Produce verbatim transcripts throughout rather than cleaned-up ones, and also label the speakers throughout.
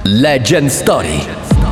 Speaker 1: Legend Story.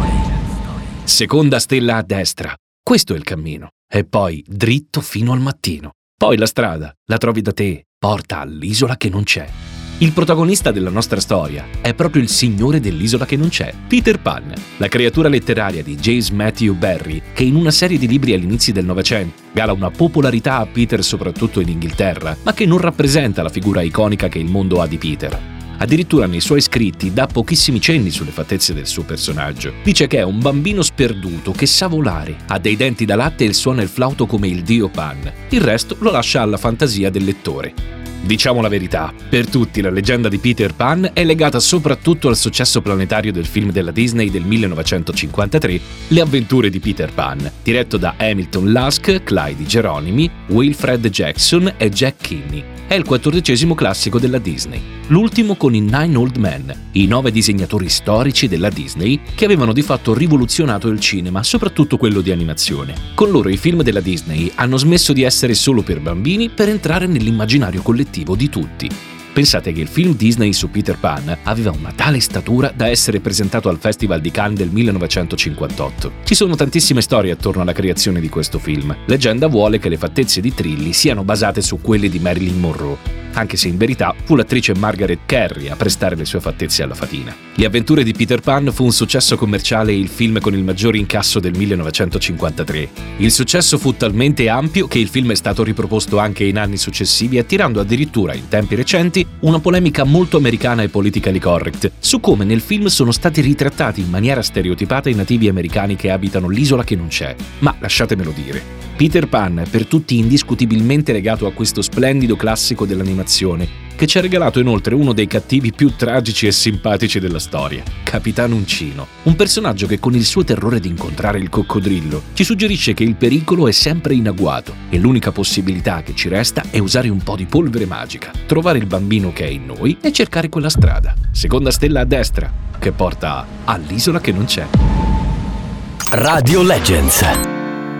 Speaker 2: Seconda stella a destra. Questo è il cammino. E poi dritto fino al mattino. Poi la strada, la trovi da te, porta all'isola che non c'è. Il protagonista della nostra storia è proprio il signore dell'isola che non c'è, Peter Pan, la creatura letteraria di James Matthew Barrie, che in una serie di libri all'inizio del Novecento gala una popolarità a Peter soprattutto in Inghilterra, ma che non rappresenta la figura iconica che il mondo ha di Peter. Addirittura nei suoi scritti dà pochissimi cenni sulle fattezze del suo personaggio. Dice che è un bambino sperduto che sa volare, ha dei denti da latte e suona il flauto come il dio Pan. Il resto lo lascia alla fantasia del lettore. Diciamo la verità, per tutti la leggenda di Peter Pan è legata soprattutto al successo planetario del film della Disney del millenovecentocinquantatré, Le avventure di Peter Pan, diretto da Hamilton Lusk, Clyde Geronimi, Wilfred Jackson e Jack Kinney. È il quattordicesimo classico della Disney, l'ultimo con i Nine Old Men, i nove disegnatori storici della Disney che avevano di fatto rivoluzionato il cinema, soprattutto quello di animazione. Con loro i film della Disney hanno smesso di essere solo per bambini per entrare nell'immaginario collettivo di tutti. Pensate che il film Disney su Peter Pan aveva una tale statura da essere presentato al Festival di Cannes del millenovecentocinquantotto. Ci sono tantissime storie attorno alla creazione di questo film. Leggenda vuole che le fattezze di Trilly siano basate su quelle di Marilyn Monroe, anche se in verità fu l'attrice Margaret Kerry a prestare le sue fattezze alla fatina. Le avventure di Peter Pan fu un successo commerciale e il film con il maggior incasso del millenovecentocinquantatré. Il successo fu talmente ampio che il film è stato riproposto anche in anni successivi, attirando addirittura, in tempi recenti, una polemica molto americana e politically correct su come nel film sono stati ritrattati in maniera stereotipata i nativi americani che abitano l'isola che non c'è. Ma lasciatemelo dire, Peter Pan è per tutti indiscutibilmente legato a questo splendido classico dell'animazione, che ci ha regalato inoltre uno dei cattivi più tragici e simpatici della storia, Capitan Uncino, un personaggio che con il suo terrore di incontrare il coccodrillo ci suggerisce che il pericolo è sempre in agguato e l'unica possibilità che ci resta è usare un po' di polvere magica, trovare il bambino che è in noi e cercare quella strada, seconda stella a destra, che porta all'isola che non c'è.
Speaker 1: Radio Legends.